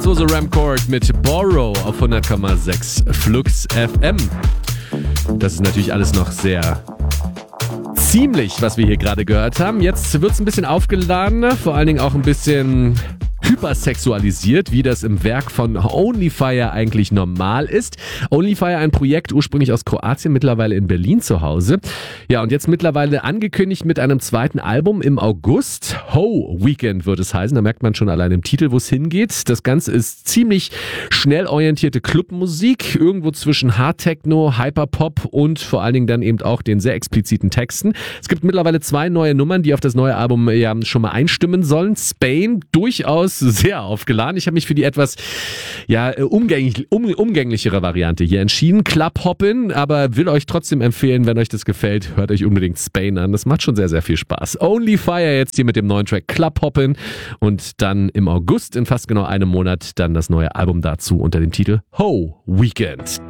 war so Ramcord mit Borrow auf 100,6 Flux FM. Das ist natürlich alles noch sehr ziemlich, was wir hier gerade gehört haben. Jetzt wird es ein bisschen aufgeladen, vor allen Dingen auch ein bisschen hypersexualisiert, wie das im Werk von Onlyfire eigentlich normal ist. Onlyfire, ein Projekt ursprünglich aus Kroatien, mittlerweile in Berlin zu Hause. Ja, und jetzt mittlerweile angekündigt mit einem zweiten Album im August. Ho Weekend wird es heißen. Da merkt man schon allein im Titel, wo es hingeht. Das Ganze ist ziemlich schnell orientierte Clubmusik, irgendwo zwischen Hardtechno, Hyperpop und vor allen Dingen dann eben auch den sehr expliziten Texten. Es gibt mittlerweile 2 neue Nummern, die auf das neue Album ja schon mal einstimmen sollen. Spain, durchaus sehr aufgeladen. Ich habe mich für die etwas umgänglichere Variante hier entschieden. Clubhoppin', aber will euch trotzdem empfehlen, wenn euch das gefällt, hört euch unbedingt Spain an. Das macht schon sehr, sehr viel Spaß. Onlyfire jetzt hier mit dem neuen Track Clubhoppin' und dann im August in fast genau einem Monat dann das neue Album dazu unter dem Titel Ho Weekend.